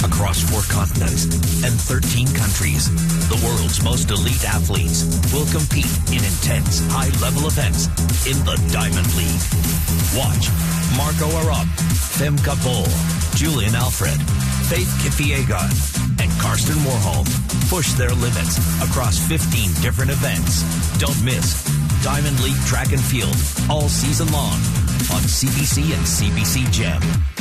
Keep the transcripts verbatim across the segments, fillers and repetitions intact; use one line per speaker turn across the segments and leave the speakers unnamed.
across four continents and thirteen countries. The world's most elite athletes will compete in intense, high-level events in the Diamond League. Watch Marco Arop, Femke Bol, Julian Alfred, Faith Kipyegon, and Karsten Warholm push their limits across fifteen different events. Don't miss Diamond League Track and Field all season long on C B C and C B C Gem.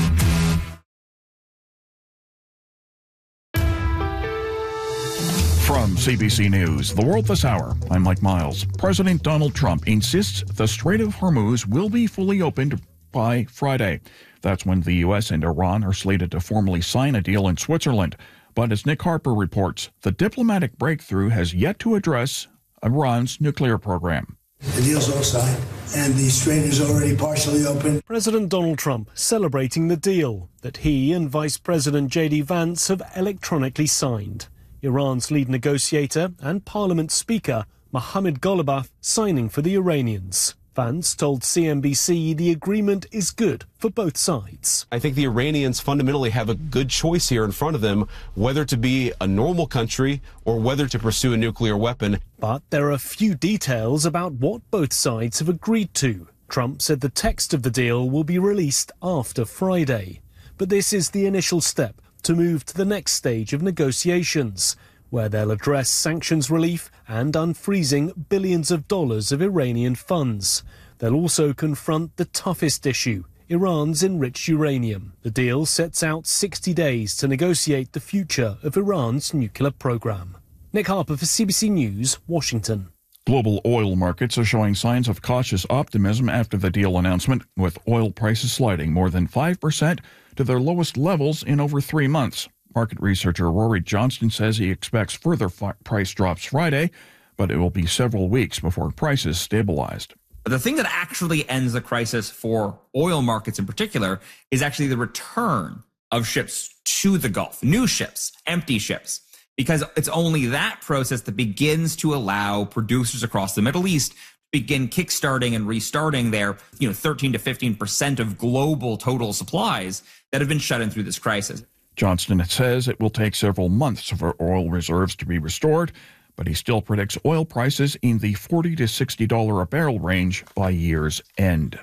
From C B C News, The World This Hour, I'm Mike Miles. President Donald Trump insists the Strait of Hormuz will be fully opened by Friday. That's when the U S and Iran are slated to formally sign a deal in Switzerland. But as Nick Harper reports, the diplomatic breakthrough has yet to address Iran's nuclear program.
The deal's all signed, and the strait is already partially open.
President Donald Trump celebrating the deal that he and Vice President J D Vance have electronically signed. Iran's lead negotiator and Parliament Speaker Mohammad Ghalibaf signing for the Iranians. Vance told C N B C the agreement is good for both sides.
I think the Iranians fundamentally have a good choice here in front of them, whether to be a normal country or whether to pursue a nuclear weapon.
But there are few details about what both sides have agreed to. Trump said the text of the deal will be released after Friday. But this is the initial step to move to the next stage of negotiations, where they'll address sanctions relief and unfreezing billions of dollars of Iranian funds. They'll also confront the toughest issue, Iran's enriched uranium. The deal sets out sixty days to negotiate the future of Iran's nuclear program. Nick Harper for C B C News, Washington.
Global oil markets are showing signs of cautious optimism after the deal announcement, with oil prices sliding more than five percent to their lowest levels in over three months. Market researcher Rory Johnston says he expects further fi- price drops Friday, but it will be several weeks before prices stabilized.
The thing that actually ends the crisis for oil markets in particular is actually the return of ships to the Gulf, new ships, empty ships, because it's only that process that begins to allow producers across the Middle East to begin kickstarting and restarting their, you know, thirteen to fifteen percent of global total supplies that have been shut in through this crisis.
Johnston says it will take several months for oil reserves to be restored, but he still predicts oil prices in the forty to sixty dollars a barrel range by year's end.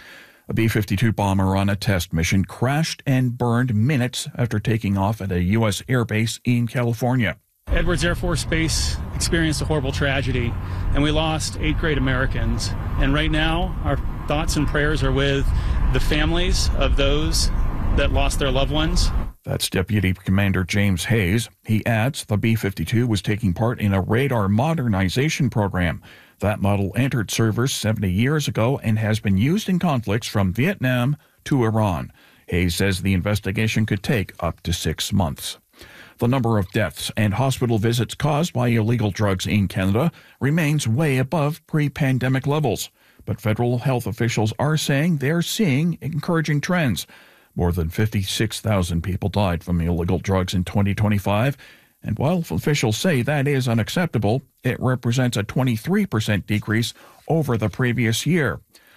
A B fifty-two bomber on a test mission crashed and burned minutes after taking off at a U S airbase in California.
Edwards Air Force Base experienced a horrible tragedy, and we lost eight great Americans. And right now, our thoughts and prayers are with the families of those that lost their loved ones.
That's Deputy Commander James Hayes. He adds the B fifty-two was taking part in a radar modernization program. That model entered service seventy years ago and has been used in conflicts from Vietnam to Iran. Hayes says the investigation could take up to six months. The number of deaths and hospital visits caused by illegal drugs in Canada remains way above pre-pandemic levels. But federal health officials are saying they're seeing encouraging trends. More than fifty-six thousand people died from illegal drugs in twenty twenty-five, and while officials say that is unacceptable, it represents a twenty-three percent decrease over the previous year.